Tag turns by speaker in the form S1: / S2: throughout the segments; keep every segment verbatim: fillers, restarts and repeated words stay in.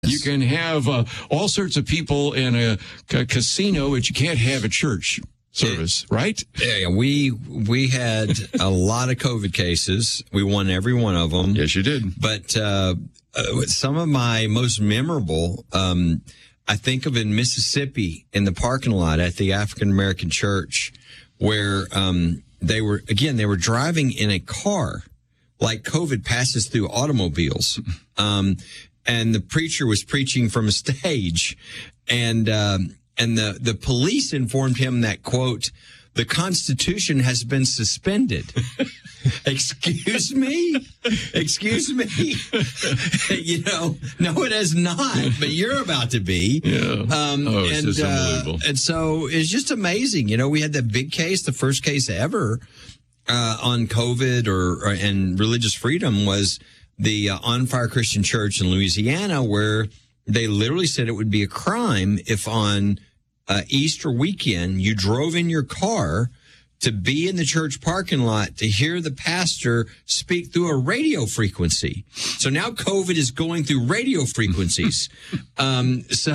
S1: You can have uh, all sorts of people in a, a casino, but you can't have a church service, right?
S2: Yeah, we we had a lot of COVID cases. We won every one of them.
S1: Yes, you did.
S2: But uh, uh, some of my most memorable, um, I think of in Mississippi in the parking lot at the African American church, where um, they were again they were driving in a car, like COVID passes through automobiles. Um, And the preacher was preaching from a stage, and um, and the, the police informed him that, quote, the Constitution has been suspended. Excuse me? Excuse me? You know, no, it has not, but you're about to be.
S1: Yeah.
S2: Um,
S1: oh, it's
S2: and,
S1: just
S2: uh,
S1: unbelievable.
S2: and so it's just amazing. You know, we had that big case, the first case ever uh, on COVID or, or and religious freedom was the uh, On Fire Christian Church in Louisiana, where they literally said it would be a crime if on uh, Easter weekend you drove in your car to be in the church parking lot to hear the pastor speak through a radio frequency. So now COVID is going through radio frequencies. um, so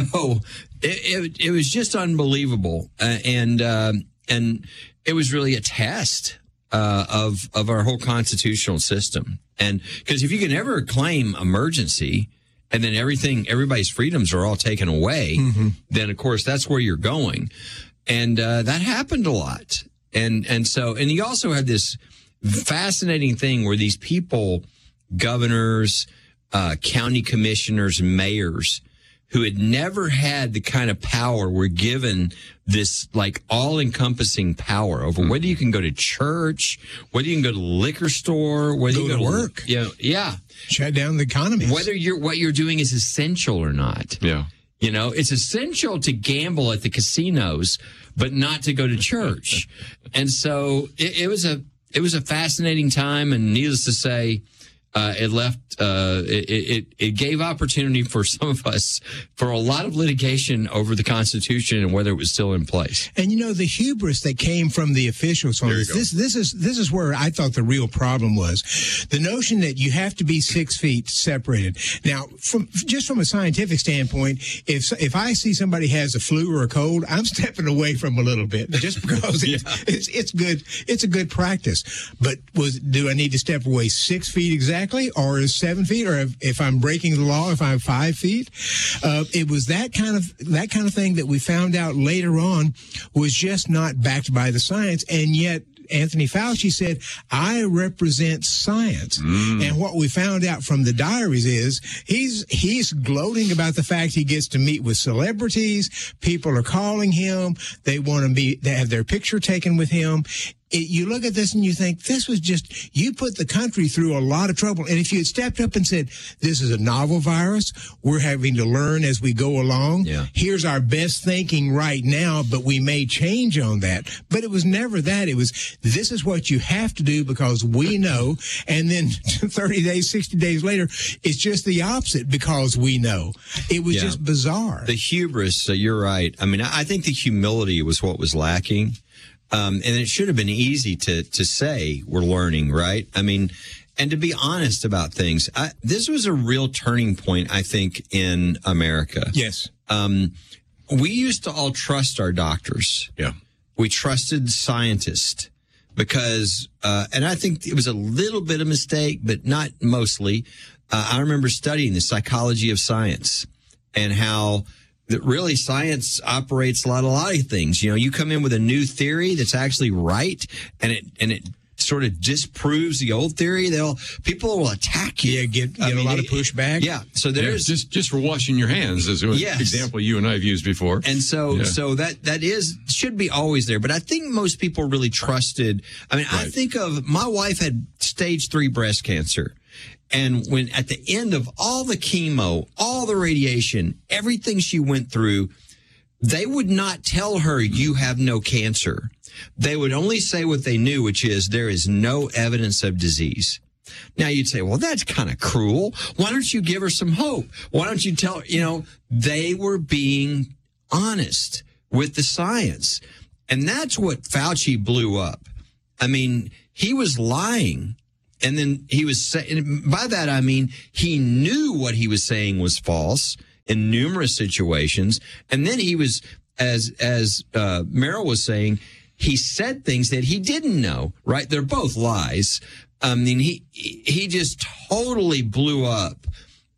S2: it, it, it was just unbelievable. Uh, and uh, and it was really a test uh, of, of our whole constitutional system. And because if you can ever claim emergency and then everything, everybody's freedoms are all taken away, mm-hmm. then of course that's where you're going. And uh, that happened a lot. And and so, and you also had this fascinating thing where these people, governors, uh, county commissioners, mayors, who had never had the kind of power were given this like all-encompassing power over mm-hmm. whether you can go to church, whether you can go to the liquor store, whether
S3: go
S2: you go
S3: to
S2: to
S3: work.
S2: Yeah, yeah.
S3: Shut down the economy.
S2: Whether you're what you're doing is essential or not.
S1: Yeah.
S2: You know, it's essential to gamble at the casinos, but not to go to church. And so it, it was a it was a fascinating time, and needless to say, Uh, it left, uh, it, it, it gave opportunity for some of us for a lot of litigation over the Constitution and whether it was still in place.
S3: And you know, the hubris that came from the officials on this, this, this is, this is where I thought the real problem was. The notion that you have to be six feet separated. Now, from, just from a scientific standpoint, if, if I see somebody has a flu or a cold, I'm stepping away from a little bit just because it's, yeah. it's, it's good. It's a good practice. But was, do I need to step away six feet exactly? Or is seven feet, or if, if I'm breaking the law, if I'm five feet, uh, it was that kind of that kind of thing that we found out later on was just not backed by the science, and yet Anthony Fauci said, I represent science. Mm. And what we found out from the diaries is he's he's gloating about the fact he gets to meet with celebrities. People are calling him. They want to be, they have their picture taken with him. It, you look at this and you think, this was just, you put the country through a lot of trouble. And if you had stepped up and said, this is a novel virus, we're having to learn as we go along.
S2: Yeah.
S3: Here's our best thinking right now, but we may change on that. But it was never that. It was, this is what you have to do because we know. And then thirty days, sixty days later, it's just the opposite because we know. It was yeah. just bizarre.
S2: The hubris, uh, you're right. I mean, I think the humility was what was lacking. Um, and it should have been easy to, to say we're learning, right? I mean, and to be honest about things, I, this was a real turning point, I think, in America.
S3: Yes.
S2: Um, we used to all trust our doctors.
S1: Yeah.
S2: We trusted scientists because, uh, and I think it was a little bit of a mistake, but not mostly. Uh, I remember studying the psychology of science and how that really science operates a lot, a lot of things. You know, you come in with a new theory that's actually right, and it and it sort of disproves the old theory. They'll people will attack you.
S3: Yeah, get, get
S2: I mean,
S3: a lot
S2: it,
S3: of pushback.
S2: Yeah, so there's
S1: yeah, just just for washing your hands, as an
S2: yes.
S1: example you and I have used before.
S2: And so
S1: yeah.
S2: so that that is should be always there. But I think most people really trusted. I mean, right. I think of my wife had stage three breast cancer. And when at the end of all the chemo, all the radiation, everything she went through, they would not tell her you have no cancer. They would only say what they knew, which is there is no evidence of disease. Now you'd say, well, that's kind of cruel. Why don't you give her some hope? Why don't you tell, you know, they were being honest with the science. And that's what Fauci blew up. I mean, he was lying. And then he was saying, by that I mean, he knew what he was saying was false, in numerous situations. And then he was, as as uh, Merrill was saying, he said things that he didn't know, right? They're both lies. I mean, he he just totally blew up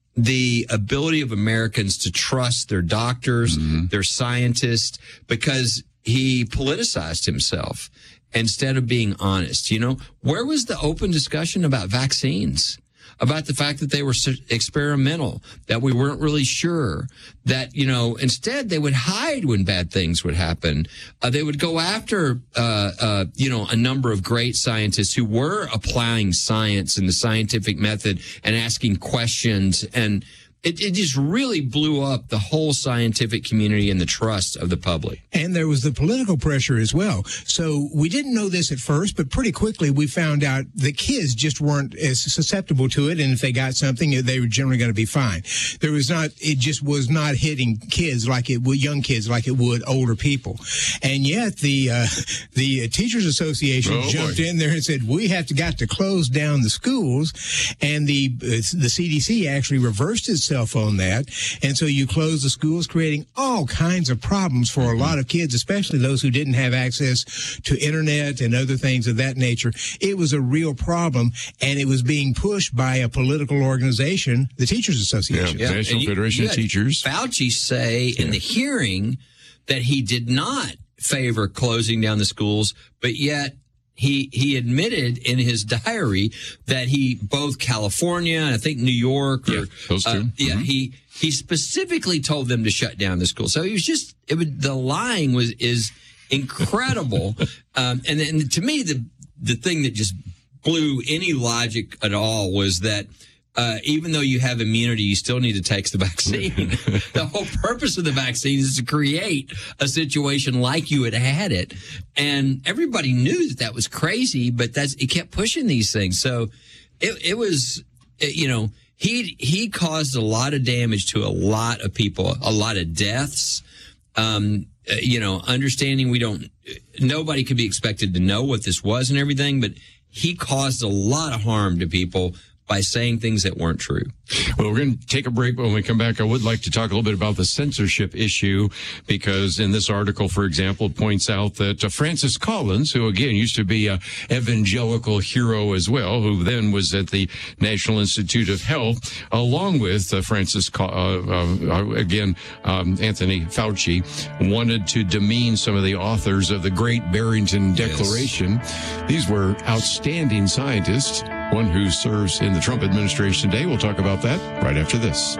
S2: the ability of Americans to trust their doctors, mm-hmm. their scientists, because he politicized himself instead of being honest. You know, where was the open discussion about vaccines? About the fact that they were experimental, that we weren't really sure, that, you know, instead they would hide when bad things would happen. Uh, they would go after, uh, uh, you know, a number of great scientists who were applying science and the scientific method and asking questions. And it, it just really blew up the whole scientific community and the trust of the public.
S3: And there was the political pressure as well. So we didn't know this at first, but pretty quickly we found out the kids just weren't as susceptible to it. And if they got something, they were generally going to be fine. There was not, it just was not hitting kids like it would, young kids like it would older people. And yet the, uh, the Teachers Association oh, jumped boy. in there and said, we have to got to close down the schools. And the, uh, the C D C actually reversed its on that. And so you close the schools, creating all kinds of problems for a lot of kids, especially those who didn't have access to internet and other things of that nature. It was a real problem, and it was being pushed by a political organization, the Teachers Association.
S1: Yeah, yeah. National you, Federation you of Teachers.
S2: Fauci say yeah. in the hearing that he did not favor closing down the schools, but yet He he admitted in his diary that he, both California and I think New York, or,
S1: yeah, those two. Uh,
S2: yeah,
S1: mm-hmm.
S2: he he specifically told them to shut down the school. So he was just it would, the lying was is incredible. um, and then to me, the the thing that just blew any logic at all was that. Uh, even though you have immunity, you still need to take the vaccine. The whole purpose of the vaccine is to create a situation like you had had it. And everybody knew that that was crazy, but that's, it kept pushing these things. So it, it was, it, you know, he, he caused a lot of damage to a lot of people, a lot of deaths. Um, you know, understanding we don't, nobody could be expected to know what this was and everything, but he caused a lot of harm to people by saying things that weren't true.
S1: Well, we're going to take a break. When we come back, I would like to talk a little bit about the censorship issue, because in this article, for example, it points out that uh, Francis Collins, who again used to be an evangelical hero as well, who then was at the National Institute of Health, along with uh, Francis, uh, uh, again, um, Anthony Fauci, wanted to demean some of the authors of the Great Barrington Declaration. Yes. These were outstanding scientists. One who serves in the Trump administration today. We'll talk about that right after this.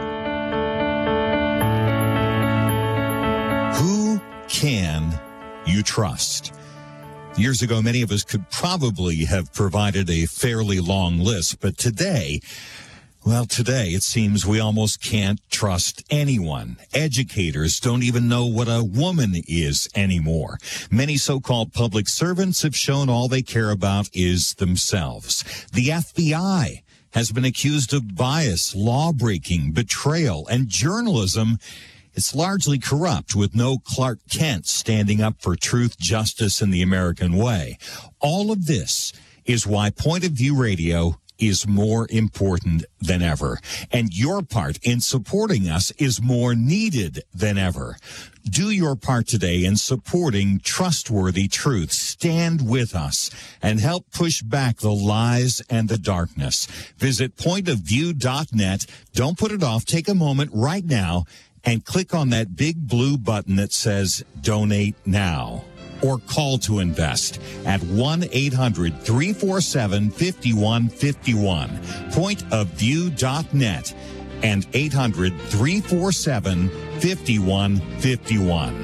S4: Who can you trust? Years ago, many of us could probably have provided a fairly long list, but today, well, today it seems we almost can't trust anyone. Educators don't even know what a woman is anymore. Many so-called public servants have shown all they care about is themselves. The F B I has been accused of bias, law-breaking, betrayal, and journalism. It's largely corrupt, with no Clark Kent standing up for truth, justice, and the American way. All of this is why Point of View Radio is more important than ever. And your part in supporting us is more needed than ever. Do your part today in supporting trustworthy truth. Stand with us and help push back the lies and the darkness. Visit point of view dot net. Don't put it off. Take a moment right now and click on that big blue button that says Donate Now. Or call to invest at one eight hundred three four seven five one five one, point of view dot net, and eight hundred three four seven five one five one.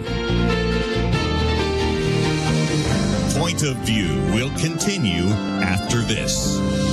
S4: Point of View will continue after this.